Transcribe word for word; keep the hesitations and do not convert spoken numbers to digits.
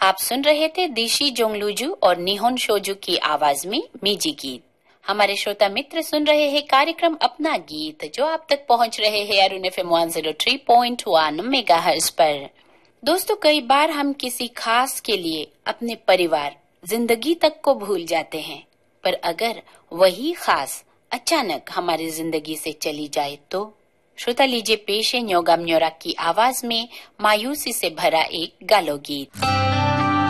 आप सुन रहे थे दिशी जोंगलूजू और निहोन शोजू की आवाज में मीजी गीत। हमारे श्रोता मित्र सुन रहे हैं कार्यक्रम अपना गीत, जो आप तक पहुंच रहे हैं अरुण एफएम एक सौ तीन पॉइंट एक मेगाहर्ट्ज पर। दोस्तों, कई बार हम किसी खास के लिए अपने परिवार, जिंदगी तक को भूल जाते हैं, पर अगर वही खास अचानक हमारी जिंदगी से चली जाए तो। श्रोता लीजिए पेश है न्योगाम न्योरा की आवाज में मायूसी से भरा एक गालो गीत।